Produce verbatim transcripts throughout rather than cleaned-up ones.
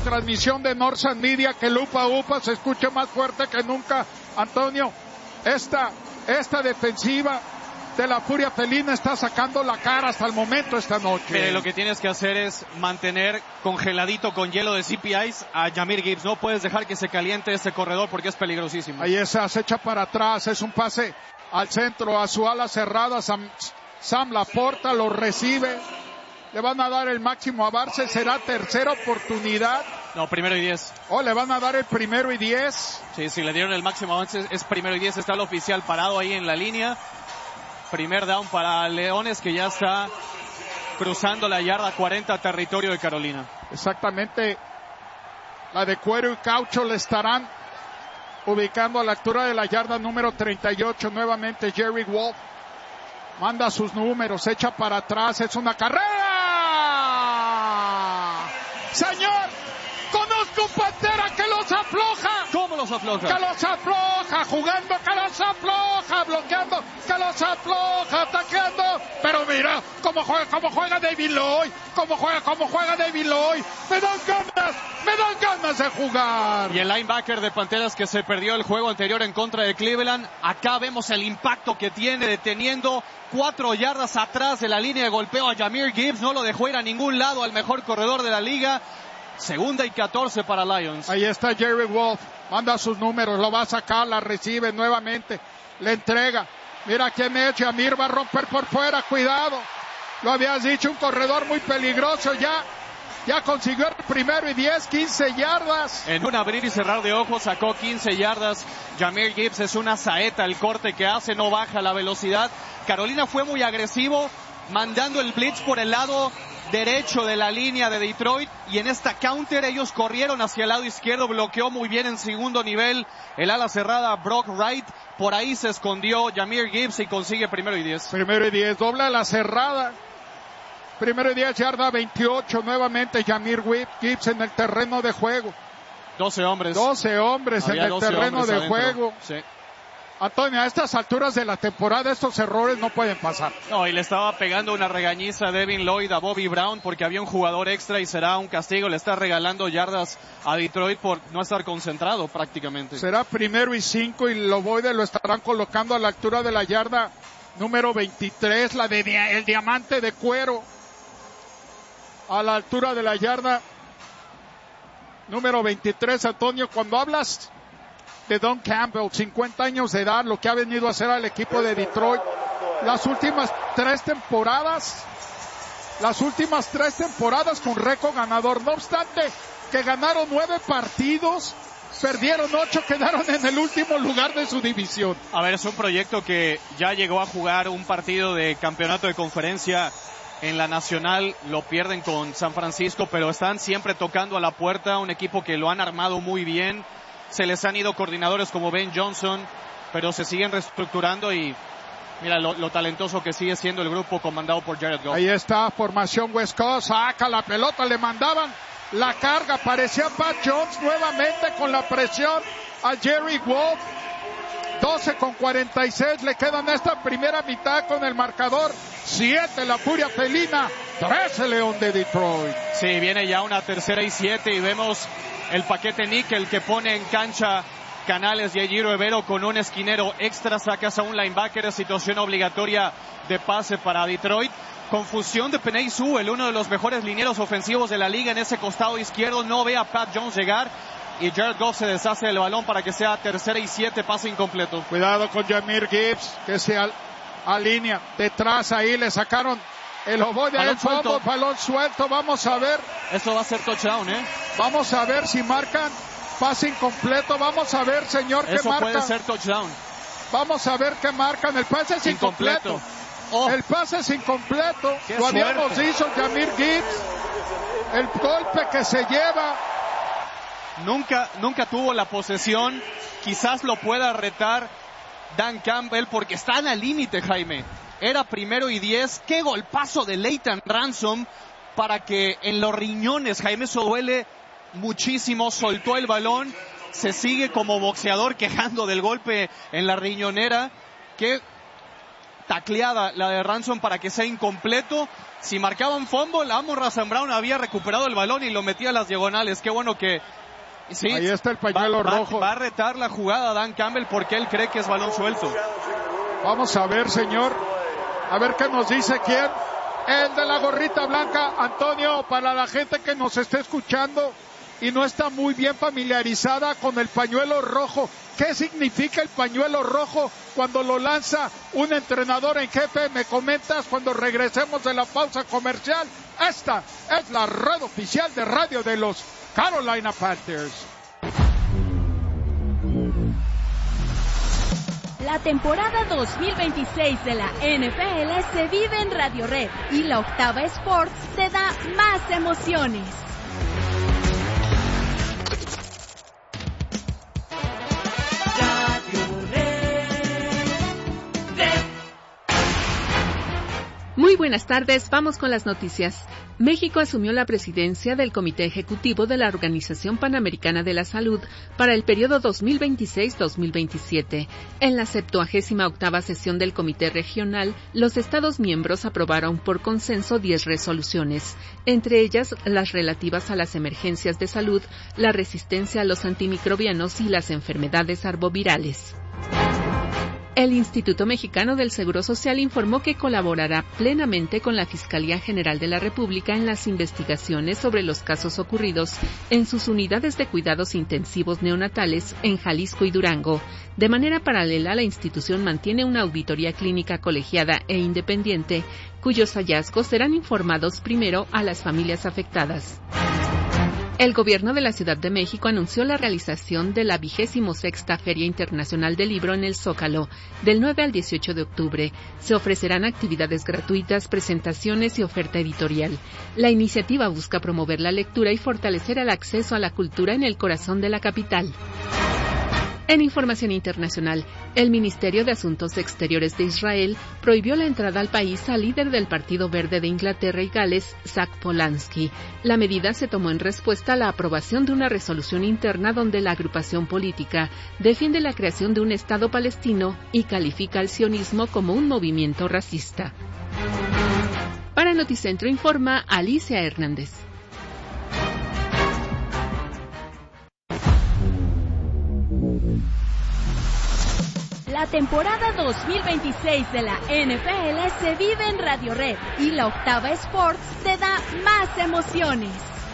transmisión de Northside Media, que el upa upa se escuche más fuerte que nunca. Antonio, esta, esta defensiva de la Furia Felina está sacando la cara hasta el momento esta noche. Pero lo que tienes que hacer es mantener congeladito con hielo de C P Is a Jahmyr Gibbs. No puedes dejar que se caliente ese corredor porque es peligrosísimo. Ahí se acecha para atrás, es un pase al centro, a su ala cerrada. Sam, Sam Laporta lo recibe. Le van a dar el máximo a Barce, será tercera oportunidad. No, primero y diez. Oh, le van a dar el primero y diez. Sí, sí, le dieron el máximo avance, es primero y diez. Está el oficial parado ahí en la línea. Primer down para Leones, que ya está cruzando la yarda cuarenta, territorio de Carolina. Exactamente. La de cuero y caucho le estarán ubicando a la altura de la yarda número treinta y ocho. Nuevamente Jerry Wolf manda sus números, echa para atrás, es una carrera. Señor, conozco un Pantera que los afloja. ¿Cómo los afloja? Que los afloja, jugando, que los afloja, bloqueando, que los afloja, atacando. Pero mira cómo juega, cómo juega David Lloyd, cómo juega, cómo juega David Lloyd. Me dan ganas, me dan ganas de jugar. Y el linebacker de Panteras que se perdió el juego anterior en contra de Cleveland. Acá vemos el impacto que tiene deteniendo cuatro yardas atrás de la línea de golpeo a Jahmyr Gibbs. No lo dejó ir a ningún lado al mejor corredor de la liga. Segunda y catorce para Lions. Ahí está Jerry Wolf, manda sus números, lo va a sacar, la recibe nuevamente, le entrega. Mira quién es, Jahmyr va a romper por fuera, cuidado. Lo habías dicho, un corredor muy peligroso, ya, ya consiguió el primero y diez, quince yardas. En un abrir y cerrar de ojos sacó quince yardas. Jahmyr Gibbs es una saeta, el corte que hace, no baja la velocidad. Carolina fue muy agresivo, mandando el blitz por el lado derecho de la línea de Detroit, y en esta counter ellos corrieron hacia el lado izquierdo, bloqueó muy bien en segundo nivel el ala cerrada Brock Wright, por ahí se escondió Jahmyr Gibbs y consigue primero y diez. Primero y diez, dobla la cerrada, primero y diez, yarda veintiocho, nuevamente Jahmyr Gibbs en el terreno de juego. doce hombres. doce hombres Había en el terreno de adentro. Juego. Sí. Antonio, a estas alturas de la temporada estos errores no pueden pasar. No, y le estaba pegando una regañiza a Devin Lloyd a Bobby Brown porque había un jugador extra y será un castigo. Le está regalando yardas a Detroit por no estar concentrado prácticamente. Será primero y cinco y Loboide lo estarán colocando a la altura de la yarda número veintitrés, la de el diamante de cuero. A la altura de la yarda número veintitrés, Antonio, cuando hablas de Don Campbell, cincuenta años de edad, lo que ha venido a hacer al equipo de Detroit las últimas tres temporadas, las últimas tres temporadas con récord ganador. No obstante que ganaron nueve partidos, perdieron ocho, quedaron en el último lugar de su división. A ver, es un proyecto que ya llegó a jugar un partido de campeonato de conferencia en la nacional, lo pierden con San Francisco, pero están siempre tocando a la puerta, un equipo que lo han armado muy bien. Se les han ido coordinadores como Ben Johnson, pero se siguen reestructurando y mira lo, lo talentoso que sigue siendo el grupo comandado por Jared Goff. Ahí está, formación West Coast, saca la pelota, le mandaban la carga, parecía Pat Jones nuevamente con la presión a Jerry Wolf. doce con cuarenta y seis le quedan esta primera mitad con el marcador. siete la Furia Felina, trece León de Detroit. Sí, viene ya una tercera y siete y vemos el paquete níquel que pone en cancha Canales y Ejiro Evero con un esquinero extra, sacas a un linebacker, situación obligatoria de pase para Detroit. Confusión de Penei Sewell, uno de los mejores linieros ofensivos de la liga en ese costado izquierdo, no ve a Pat Jones llegar y Jared Goff se deshace del balón para que sea tercera y siete, pase incompleto. Cuidado con Jahmyr Gibbs, que se al, alinea detrás, ahí le sacaron el ovoide, balón suelto. balón suelto, vamos a ver. Esto va a ser touchdown, ¿eh? Vamos a ver si marcan pase incompleto, vamos a ver, señor, qué Eso marcan. puede ser touchdown. Vamos a ver qué marcan, el pase es incompleto. incompleto. Oh. El pase es incompleto, qué lo suerte. habíamos dicho, Jahmyr Gibbs, el golpe que se lleva. Nunca, nunca tuvo la posesión, quizás lo pueda retar Dan Campbell porque están al límite, Jaime. Era primero y diez, qué golpazo de Leighton Ransom para que en los riñones, Jaime, eso duele muchísimo, soltó el balón, se sigue como boxeador quejando del golpe en la riñonera. Qué tacleada la de Ransom para que sea incompleto. Si marcaba un fumble, Amon-Ra Saint Brown había recuperado el balón y lo metía a las diagonales. Qué bueno que... Sí, ahí está el pañuelo va, rojo. Va, va a retar la jugada Dan Campbell porque él cree que es balón suelto. Vamos a ver, señor. A ver qué nos dice quién. El de la gorrita blanca, Antonio, para la gente que nos esté escuchando y no está muy bien familiarizada con el pañuelo rojo. ¿Qué significa el pañuelo rojo cuando lo lanza un entrenador en jefe? Me comentas cuando regresemos de la pausa comercial. Esta es la red oficial de radio de los Carolina Panthers. La temporada dos mil veintiséis de la N F L se vive en Radio Red y la Octava Sports te da más emociones. Muy buenas tardes, vamos con las noticias. México asumió la presidencia del Comité Ejecutivo de la Organización Panamericana de la Salud para el periodo dos mil veintiséis a dos mil veintisiete. En la septuagésima octava sesión del Comité Regional, los Estados miembros aprobaron por consenso diez resoluciones, entre ellas las relativas a las emergencias de salud, la resistencia a los antimicrobianos y las enfermedades arbovirales. El Instituto Mexicano del Seguro Social informó que colaborará plenamente con la Fiscalía General de la República en las investigaciones sobre los casos ocurridos en sus unidades de cuidados intensivos neonatales en Jalisco y Durango. De manera paralela, la institución mantiene una auditoría clínica colegiada e independiente, cuyos hallazgos serán informados primero a las familias afectadas. El gobierno de la Ciudad de México anunció la realización de la vigésimo sexta Feria Internacional del Libro en el Zócalo, del nueve al dieciocho de octubre. Se ofrecerán actividades gratuitas, presentaciones y oferta editorial. La iniciativa busca promover la lectura y fortalecer el acceso a la cultura en el corazón de la capital. En información internacional, el Ministerio de Asuntos Exteriores de Israel prohibió la entrada al país al líder del Partido Verde de Inglaterra y Gales, Zach Polanski. La medida se tomó en respuesta a la aprobación de una resolución interna donde la agrupación política defiende la creación de un Estado palestino y califica al sionismo como un movimiento racista. Para Noticentro informa Alicia Hernández. La temporada dos mil veintiséis de la N F L se vive en Radio Red y la Octava Sports te da más emociones.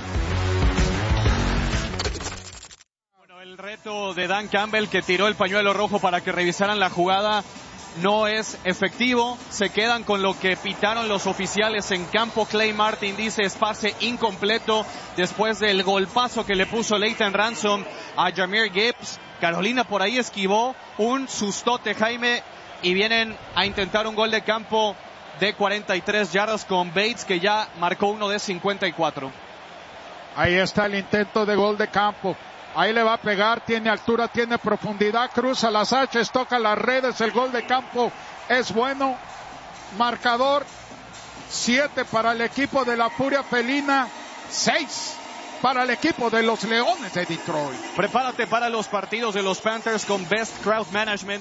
Bueno, el reto de Dan Campbell, que tiró el pañuelo rojo para que revisaran la jugada, no es efectivo. Se quedan con lo que pitaron los oficiales en campo. Clay Martin dice es pase incompleto después del golpazo que le puso Leighton Ransom a Jahmyr Gibbs. Carolina por ahí esquivó un sustote, Jaime, y vienen a intentar un gol de campo de cuarenta y tres yardas con Bates, que ya marcó uno de cincuenta y cuatro. Ahí está el intento de gol de campo. Ahí le va a pegar, tiene altura, tiene profundidad, cruza las haches, toca las redes, el gol de campo es bueno. Marcador siete para el equipo de la Furia Felina, seis para el equipo de los Leones de Detroit. Prepárate para los partidos de los Panthers con Best Crowd Management.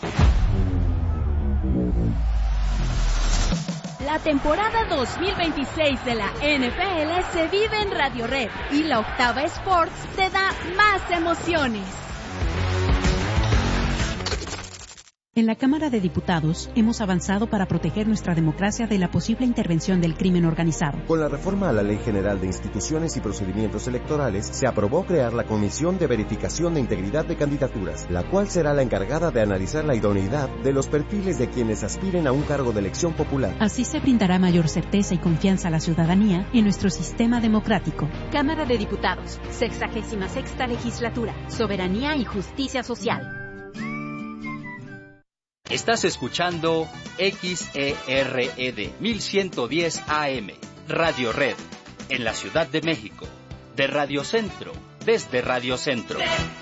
La temporada dos mil veintiséis de la N F L se vive en Radio Red y la Octava Sports te da más emociones. En la Cámara de Diputados hemos avanzado para proteger nuestra democracia de la posible intervención del crimen organizado. Con la reforma a la Ley General de Instituciones y Procedimientos Electorales, se aprobó crear la Comisión de Verificación de Integridad de Candidaturas, la cual será la encargada de analizar la idoneidad de los perfiles de quienes aspiren a un cargo de elección popular. Así se brindará mayor certeza y confianza a la ciudadanía en nuestro sistema democrático. Cámara de Diputados, sexagésima sexta Legislatura, Soberanía y Justicia Social. Estás escuchando X E R E D mil ciento diez A M, Radio Red, en la Ciudad de México, de Radio Centro, desde Radio Centro.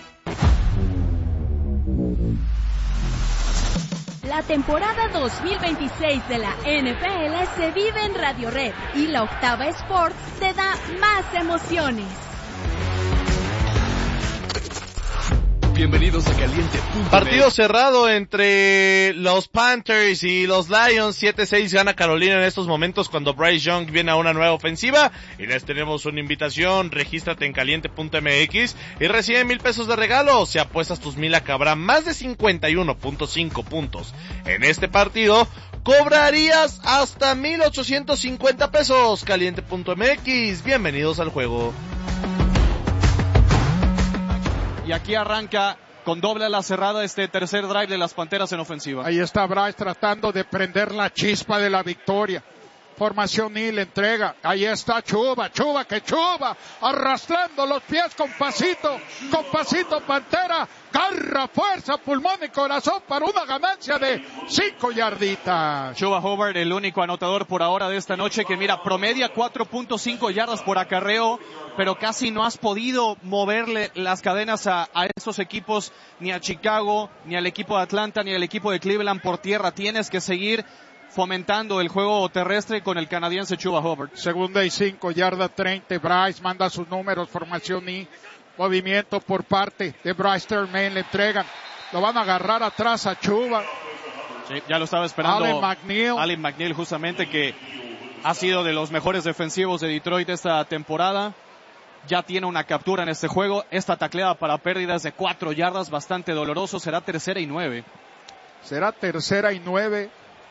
La temporada dos mil veintiséis de la N F L se vive en Radio Red y la Octava Sports te da más emociones. Bienvenidos a Caliente. Partido cerrado entre los Panthers y los Lions. siete seis gana Carolina en estos momentos cuando Bryce Young viene a una nueva ofensiva. Y les tenemos una invitación. Regístrate en caliente punto m x y recibe mil pesos de regalo. Si apuestas tus mil, acabará más de cincuenta y uno punto cinco puntos. En este partido cobrarías hasta mil ochocientos cincuenta pesos. caliente punto m x. Bienvenidos al juego. Y aquí arranca con doble a la cerrada este tercer drive de las Panteras en ofensiva. Ahí está Bryce tratando de prender la chispa de la victoria. Formación y le entrega. Ahí está Chuba, Chuba, que Chuba, arrastrando los pies con pasito, con pasito Pantera, garra, fuerza, pulmón y corazón para una ganancia de cinco yarditas. Chuba Hubbard, el único anotador por ahora de esta noche, que mira, promedia cuatro punto cinco yardas por acarreo, pero casi no has podido moverle las cadenas a, a esos equipos, ni a Chicago, ni al equipo de Atlanta, ni al equipo de Cleveland por tierra. Tienes que seguir fomentando el juego terrestre con el canadiense Chuba Hubbard. Segunda y cinco, yarda treinta. Bryce manda sus números, formación y movimiento por parte de Bryce Termaine. Le entregan, lo van a agarrar atrás a Chuba. Sí, ya lo estaba esperando Allen McNeil. Allen McNeil, justamente, que ha sido de los mejores defensivos de Detroit esta temporada. Ya tiene una captura en este juego. Esta tacleada para pérdidas de cuatro yardas, bastante doloroso. Será tercera y nueve. Será tercera y nueve.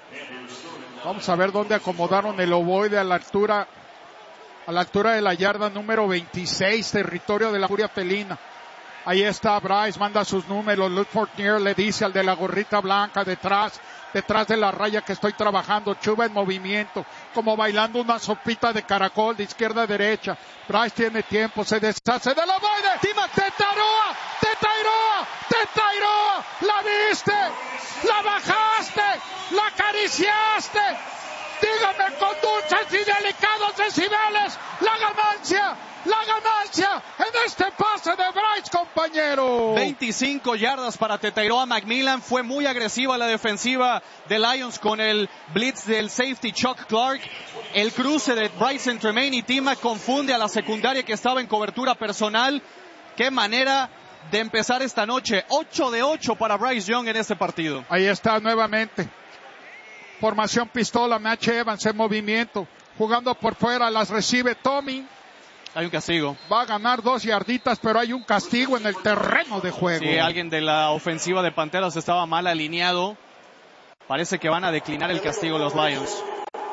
Vamos a ver dónde acomodaron el ovoide a la altura, a la altura de la yarda número veintiséis, territorio de la furia felina. Ahí está Bryce, manda sus números. Luke Fortnier le dice al de la gorrita blanca detrás, detrás de la raya que estoy trabajando. Chuba en movimiento, como bailando una sopita de caracol de izquierda a derecha. Bryce tiene tiempo, se deshace del ovoide. ¡Te Tairoa! ¡Te Tairoa! ¡Te Tairoa! ¡La viste! ¡La bajaste! ¡La acariciaste! Dígame con dulces y delicados decibeles la ganancia, la ganancia en este pase de Bryce, compañero. veinticinco yardas para Tetairoa McMillan. Fue muy agresiva la defensiva de Lions con el blitz del safety Chuck Clark. El cruce de Bryce Termaine y Tima confunde a la secundaria que estaba en cobertura personal. Qué manera de empezar esta noche. ocho de ocho para Bryce Young en este partido. Ahí está nuevamente. Formación pistola, Match Evans en movimiento. Jugando por fuera, las recibe Tommy. Hay un castigo. Va a ganar dos yarditas, pero hay un castigo en el terreno de juego. Sí, alguien de la ofensiva de Panteras estaba mal alineado. Parece que van a declinar el castigo los Lions.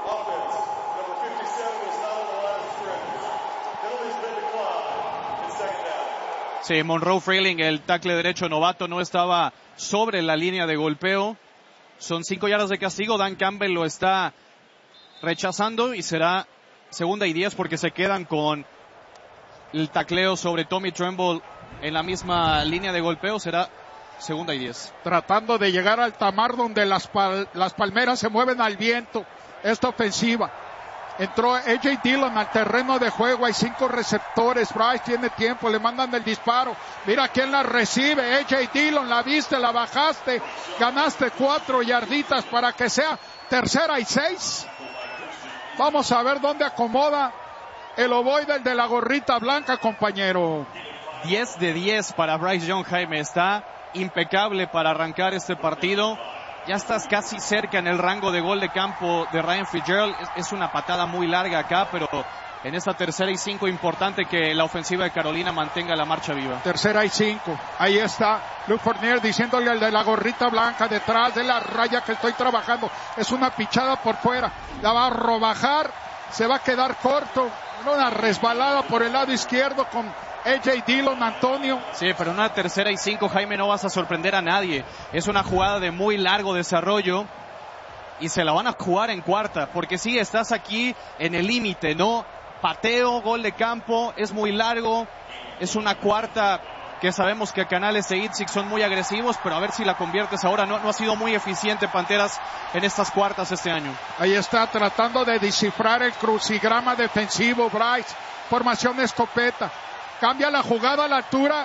Sí, Monroe Freeling, el tackle derecho novato, no estaba sobre la línea de golpeo. Son cinco yardas de castigo. Dan Campbell lo está rechazando y será segunda y diez porque se quedan con el tacleo sobre Tommy Tremble en la misma línea de golpeo. Será segunda y diez. Tratando de llegar al tamar donde las, pal- las palmeras se mueven al viento. Esta ofensiva. Entró A J Dillon al terreno de juego. Hay cinco receptores. Bryce tiene tiempo. Le mandan el disparo. Mira quién la recibe. A J Dillon, la viste, la bajaste. Ganaste cuatro yarditas para que sea tercera y seis. Vamos a ver dónde acomoda el ovoide de la gorrita blanca, compañero. diez de diez para Bryce Young, Jaime. Está impecable para arrancar este partido. Ya estás casi cerca en el rango de gol de campo de Ryan Fitzgerald. Es, es una patada muy larga acá, pero en esta tercera y cinco importante que la ofensiva de Carolina mantenga la marcha viva. Tercera y cinco. Ahí está Luke Fortnier diciéndole al de la gorrita blanca detrás de la raya que estoy trabajando. Es una pichada por fuera. La va a robajar. Se va a quedar corto. Una resbalada por el lado izquierdo con A J Dillon, Antonio. Sí, pero en una tercera y cinco, Jaime, no vas a sorprender a nadie. Es una jugada de muy largo desarrollo y se la van a jugar en cuarta, porque sí, estás aquí en el límite, ¿no? Pateo, gol de campo, es muy largo, es una cuarta que sabemos que Canales e Itzik son muy agresivos, pero a ver si la conviertes ahora. No, no ha sido muy eficiente Panteras en estas cuartas este año. Ahí está tratando de descifrar el crucigrama defensivo Bryce. Formación escopeta. Cambia la jugada a la altura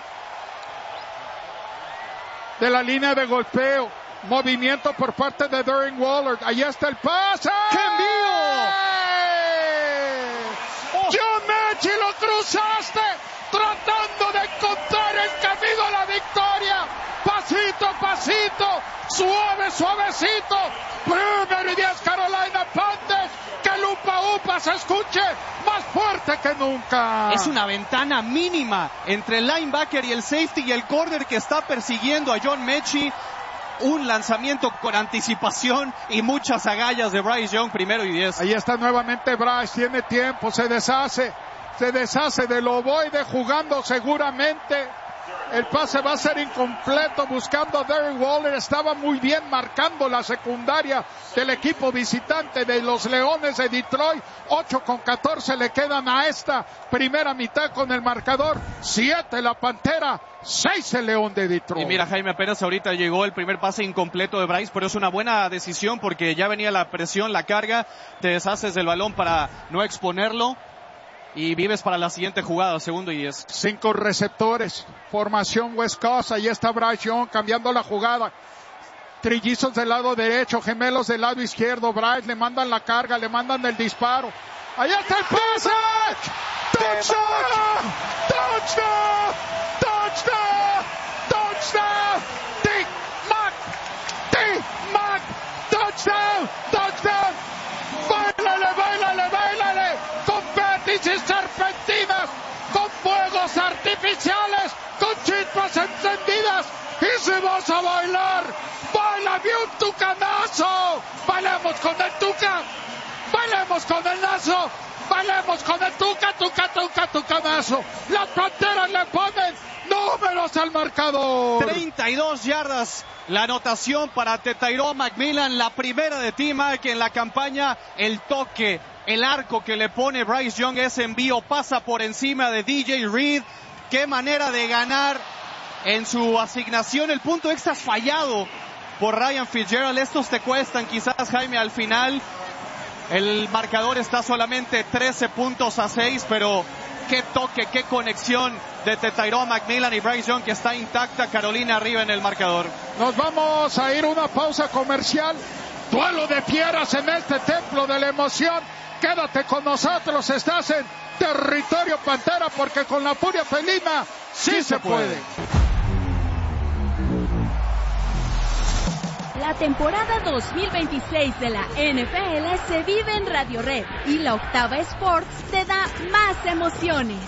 de la línea de golpeo. Movimiento por parte de Darren Waller. Ahí está el pase. ¡Qué envío! ¡Oh! John Mechie, lo cruzaste. Tratando de encontrar el camino a la victoria. suave, suavecito. Primero y diez Carolina Panthers. Que el upa upa se escuche más fuerte que nunca. Es una ventana mínima entre el linebacker y el safety y el corner que está persiguiendo a John Mechie. Un lanzamiento con anticipación y muchas agallas de Bryce Young, primero y diez. Ahí está nuevamente Bryce, tiene tiempo, se deshace, se deshace del ovoide jugando seguramente. El pase va a ser incompleto buscando a Darren Waller. Estaba muy bien marcando la secundaria del equipo visitante de los Leones de Detroit. ocho con catorce le quedan a esta primera mitad con el marcador. siete la Pantera, seis el León de Detroit. Y mira, Jaime, apenas ahorita llegó el primer pase incompleto de Bryce, pero es una buena decisión porque ya venía la presión, la carga. Te deshaces del balón para no exponerlo. Y vives para la siguiente jugada, segundo y diez. Cinco receptores, formación West Coast, ahí está Bryce Young cambiando la jugada. Trillizos del lado derecho, gemelos del lado izquierdo. Bryce le mandan la carga, le mandan el disparo. Ahí está el pase. Touchdown, touchdown, touchdown, touchdown. Dick Mac, Dick Mac, touchdown, touchdown. Báilale, báilale, báilale. Confetis y serpentinas, con fuegos artificiales, con chispas encendidas. Y si vas a bailar, baila bien un tucanazo. Bailemos con el tuca, bailemos con el nazo, bailemos con el tuca, tuca, tuca, tucanazo. Las Panteras le ponen números al marcador. treinta y dos yardas. La anotación para Tetairoa McMillan, la primera de T-Mac en la campaña. El toque, el arco que le pone Bryce Young, ese envío pasa por encima de D J Reed. Qué manera de ganar en su asignación. El punto extra fallado por Ryan Fitzgerald. Estos te cuestan quizás, Jaime, al final. El marcador está solamente trece puntos a seis, pero qué toque, qué conexión de Tetairoa McMillan y Bryce Young, que está intacta. Carolina arriba en el marcador. Nos vamos a ir a una pausa comercial. Duelo de fieras en este templo de la emoción. Quédate con nosotros, estás en territorio Pantera, porque con la furia felina sí, sí se puede. puede. La temporada dos mil veintiséis de la N F L se vive en Radio Red y la Octava Sports te da más emociones.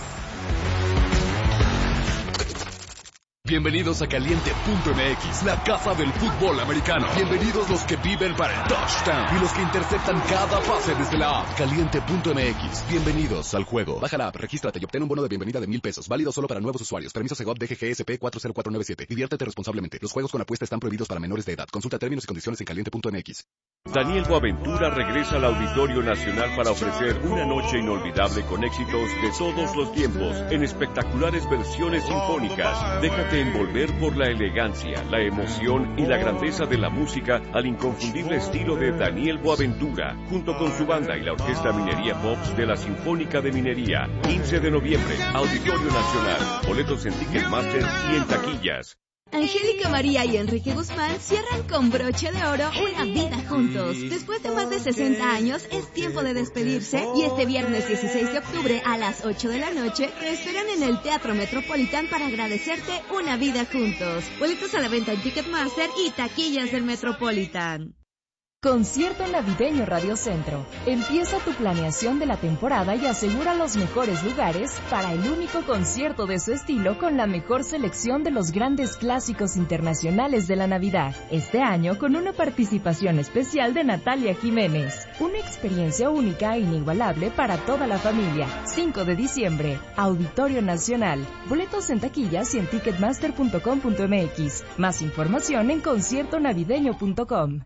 Bienvenidos a Caliente punto M X, la casa del fútbol americano. Bienvenidos los que viven para el touchdown y los que interceptan cada pase desde la app. Caliente punto M X, bienvenidos al juego. Baja la app, regístrate y obtén un bono de bienvenida de mil pesos. Válido solo para nuevos usuarios. Permiso Segov D G G S P cuatro cero cuatro nueve siete. Diviértete responsablemente. Los juegos con apuesta están prohibidos para menores de edad. Consulta términos y condiciones en Caliente punto M X. Daniel Boaventura regresa al Auditorio Nacional para ofrecer una noche inolvidable con éxitos de todos los tiempos en espectaculares versiones sinfónicas. Déjate envolver por la elegancia, la emoción y la grandeza de la música al inconfundible estilo de Daniel Boaventura, junto con su banda y la Orquesta Minería Pops de la Sinfónica de Minería. quince de noviembre, Auditorio Nacional. Boletos en Ticketmaster y en taquillas. Angélica María y Enrique Guzmán cierran con broche de oro una vida juntos. Después de más de sesenta años, es tiempo de despedirse y este viernes dieciséis de octubre a las ocho de la noche te esperan en el Teatro Metropolitan para agradecerte una vida juntos. Boletos a la venta en Ticketmaster y taquillas del Metropolitan. Concierto navideño Radio Centro. Empieza tu planeación de la temporada y asegura los mejores lugares para el único concierto de su estilo con la mejor selección de los grandes clásicos internacionales de la Navidad. Este año con una participación especial de Natalia Jiménez. Una experiencia única e inigualable para toda la familia. cinco de diciembre, Auditorio Nacional. Boletos en taquillas y en ticketmaster punto com punto m x. Más información en concierto navideño punto com.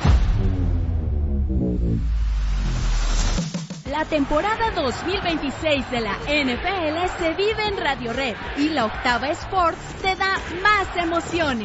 La temporada dos mil veintiséis de la N F L se vive en Radio Red y la Octava Sports te da más emociones.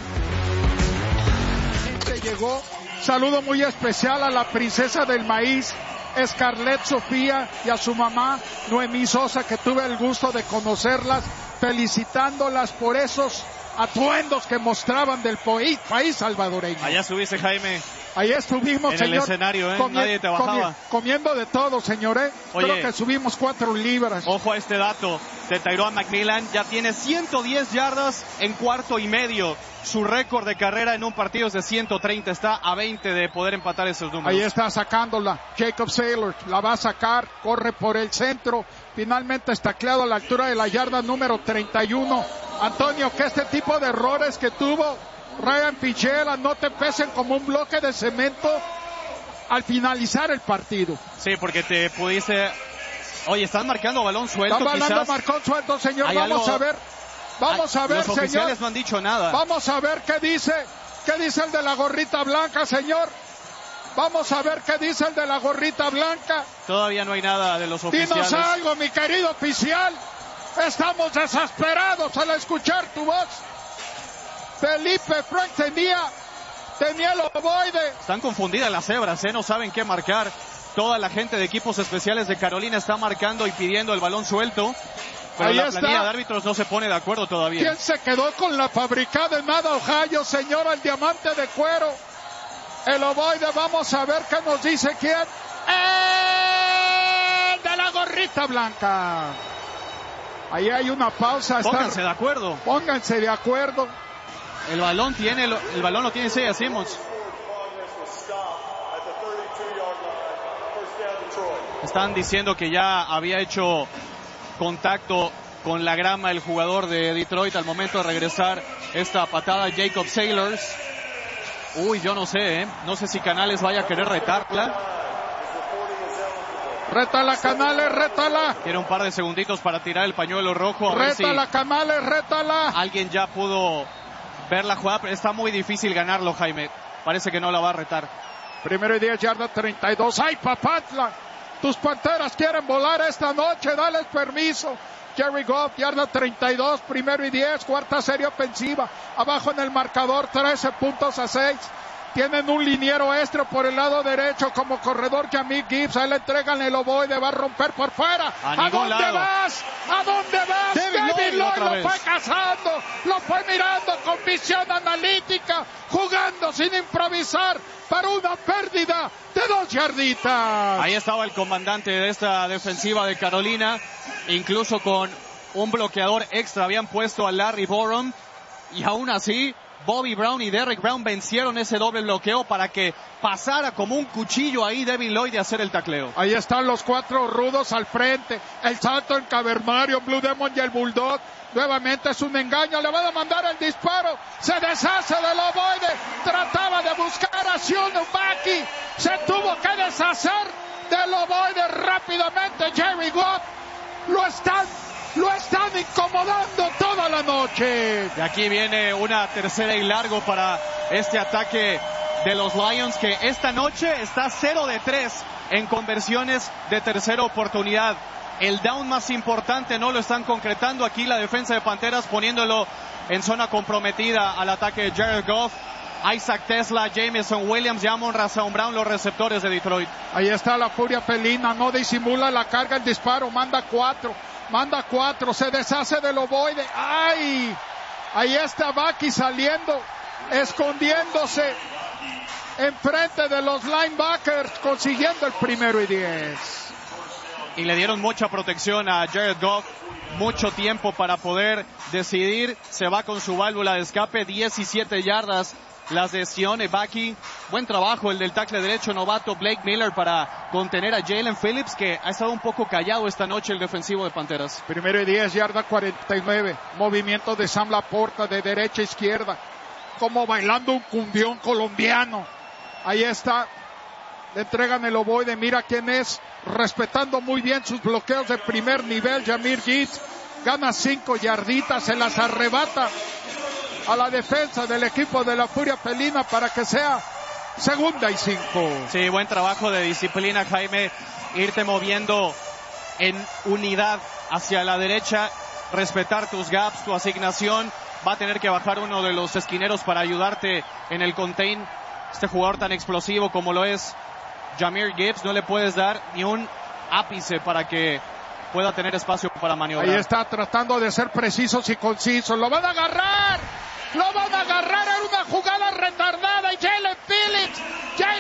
Llegó, saludo muy especial a la princesa del maíz, Scarlett Sofía, y a su mamá, Noemí Sosa, que tuve el gusto de conocerlas, felicitándolas por esos atuendos que mostraban del país salvadoreño. Allá subiste, Jaime. Ahí estuvimos, en señor. En el escenario, ¿eh? Comi- Nadie te bajaba. Comi- comiendo de todo, señor, ¿eh? Oye, creo que subimos cuatro libras. Ojo a este dato de Tyrone McMillan. Ya tiene ciento diez yardas en cuarto y medio. Su récord de carrera en un partido es de ciento treinta. Está a veinte de poder empatar esos números. Ahí está sacándola. Jacob Saylor la va a sacar. Corre por el centro. Finalmente está tacleado a la altura de la yarda número treinta y uno. Antonio, que este tipo de errores que tuvo Ryan Fitzgerald no te pesen como un bloque de cemento al finalizar el partido. Sí, porque te pudiste... Oye, están marcando balón suelto. Están hablando quizás... marcón suelto, señor. Vamos algo... a ver. Vamos a ver, Los señor. Los oficiales no han dicho nada. Vamos a ver qué dice. ¿Qué dice el de la gorrita blanca, señor? Vamos a ver qué dice el de la gorrita blanca. Todavía no hay nada de los oficiales. Dinos algo, mi querido oficial. Estamos desesperados al escuchar tu voz. Felipe Frank tenía, tenía el ovoide. Están confundidas las cebras, ¿eh? No saben qué marcar. Toda la gente de equipos especiales de Carolina está marcando y pidiendo el balón suelto. Pero ahí la está. planilla de árbitros no se pone de acuerdo todavía. ¿Quién se quedó con la fabricada en Nada, Ohio, señor? El diamante de cuero. El ovoide, vamos a ver qué nos dice quién. ¡El de la gorrita blanca! Ahí hay una pausa. Pónganse está... de acuerdo. Pónganse de acuerdo. El balón tiene, el balón lo tiene Isaiah Simmons. Están diciendo que ya había hecho contacto con la grama el jugador de Detroit al momento de regresar esta patada. Jacob Saylors. Uy, yo no sé, ¿eh? No sé si Canales vaya a querer retarla. Rétala, Canales, rétala. Quiere un par de segunditos para tirar el pañuelo rojo. A rétala, ver si Canales, rétala. Alguien ya pudo ver la jugada, pero está muy difícil ganarlo, Jaime. Parece que no la va a retar. Primero y diez, yarda treinta y dos. ¡Ay, Papantla! Tus Panteras quieren volar esta noche, dales permiso. Jerry Goff, yarda treinta y dos, primero y diez, cuarta serie ofensiva. Abajo en el marcador, trece puntos a seis. Tienen un liniero extra por el lado derecho como corredor Jamir Gibbs. Ahí le entregan el ovoide, va a romper por fuera. ¿A, ¿A dónde lado. vas? ¿A dónde vas? David, David Lloyd, Lloyd lo vez. fue cazando, lo fue mirando con visión analítica, jugando sin improvisar para una pérdida de dos yarditas. Ahí estaba el comandante de esta defensiva de Carolina, incluso con un bloqueador extra habían puesto a Larry Borom y aún así Bobby Brown y Derrick Brown vencieron ese doble bloqueo para que pasara como un cuchillo ahí David Lloyd de hacer el tacleo. Ahí están los cuatro rudos al frente, el salto en Cavernario, Blue Demon y el Bulldog. Nuevamente es un engaño, le van a mandar el disparo, se deshace del ovoide, trataba de buscar a Shunubaki, se tuvo que deshacer del ovoide rápidamente. Jerry Goff, lo están Lo están incomodando toda la noche. Y aquí viene una tercera y largo para este ataque de los Lions, que esta noche está cero de tres en conversiones de tercera oportunidad. El down más importante no lo están concretando. Aquí la defensa de Panteras poniéndolo en zona comprometida al ataque de Jared Goff. Isaac Tesla, Jameson Williams, Jamon Razon Brown, los receptores de Detroit. Ahí está la furia felina, no disimula la carga, el disparo, manda cuatro. Manda cuatro, se deshace del ovoide. ¡Ay! Ahí está Bucky saliendo, escondiéndose enfrente de los linebackers, consiguiendo el primero y diez. Y le dieron mucha protección a Jared Goff, mucho tiempo para poder decidir. Se va con su válvula de escape, diecisiete yardas. Las de Sione Bucky. Buen trabajo el del tackle derecho novato Blake Miller para contener a Jalen Phillips, que ha estado un poco callado esta noche el defensivo de Panteras. Primero y diez, yarda cuarenta y nueve. Movimiento de Sam Laporta de derecha a izquierda, como bailando un cumbión colombiano. Ahí está. Le entregan el ovoide, mira quién es, respetando muy bien sus bloqueos de primer nivel. Jamir Gibbs gana cinco yarditas, se las arrebata a la defensa del equipo de la Furia Felina para que sea segunda y cinco. Sí, buen trabajo de disciplina, Jaime, irte moviendo en unidad hacia la derecha, respetar tus gaps, tu asignación. Va a tener que bajar uno de los esquineros para ayudarte en el contain. Este jugador tan explosivo como lo es Jamir Gibbs, no le puedes dar ni un ápice para que pueda tener espacio para maniobrar. Ahí está tratando de ser precisos y concisos. ¡Lo van a agarrar! ¡Lo van a agarrar! Era una jugada retardada y Jalen Phillips ya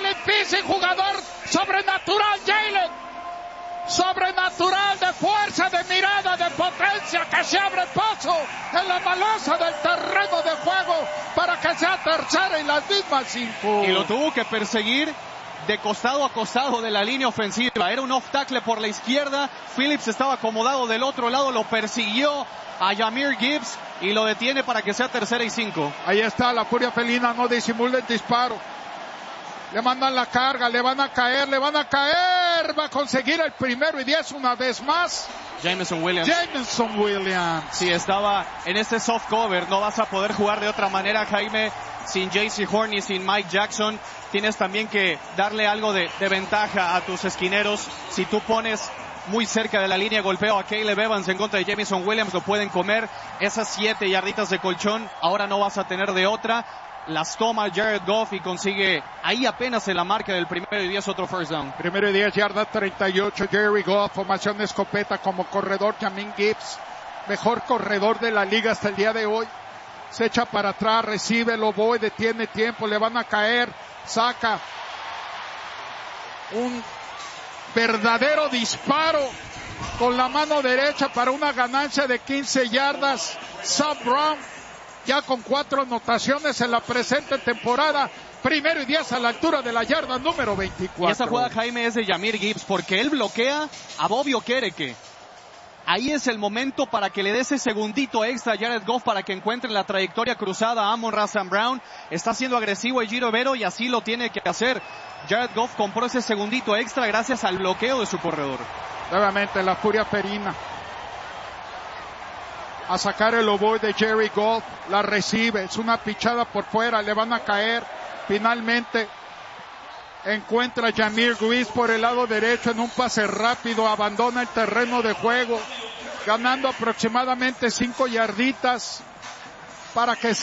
sí, jugador sobrenatural, Jalen. Sobrenatural de fuerza, de mirada, de potencia, que se abre paso en la balosa del terreno de juego para que sea tercera y las mismas cinco. Y lo tuvo que perseguir de costado a costado de la línea ofensiva. Era un off tackle por la izquierda. Phillips estaba acomodado del otro lado, lo persiguió a Jahmyr Gibbs y lo detiene para que sea tercera y cinco. Ahí está la furia felina, no disimula el disparo. Le mandan la carga, le van a caer, le van a caer. Va a conseguir el primero y diez una vez más. Jameson Williams. Jameson Williams. Sí, estaba en ese soft cover. No vas a poder jugar de otra manera, Jaime, sin J C Horn y sin Mike Jackson. Tienes también que darle algo de, de ventaja a tus esquineros. Si tú pones muy cerca de la línea de golpeo a Caleb Evans en contra de Jameson Williams, lo pueden comer. Esas siete yarditas de colchón, ahora no vas a tener de otra. Las toma Jared Goff y consigue ahí apenas en la marca del primero y diez otro first down. Primero y diez, yarda treinta y ocho, Jerry Goff, formación de escopeta como corredor. Jahmyr Gibbs, mejor corredor de la liga hasta el día de hoy. Se echa para atrás, recibe, lo voy, detiene tiempo, le van a caer, saca un verdadero disparo con la mano derecha para una ganancia de quince yardas. Sam Brown ya con cuatro anotaciones en la presente temporada. Primero y diez a la altura de la yarda número veinticuatro. Y esa jugada, Jaime, es de Jahmyr Gibbs porque él bloquea a Bobby Okereke. Ahí es el momento para que le dé ese segundito extra a Jared Goff para que encuentre la trayectoria cruzada a Amon-Ra Saint Brown. Está siendo agresivo Ejiro Evero y así lo tiene que hacer. Jared Goff compró ese segundito extra gracias al bloqueo de su corredor. Nuevamente la furia ferina. A sacar el ovoide de Jerry Goff, la recibe, es una pichada por fuera, le van a caer. Finalmente encuentra a Jahmyr Gibbs por el lado derecho en un pase rápido, abandona el terreno de juego, ganando aproximadamente cinco yarditas para que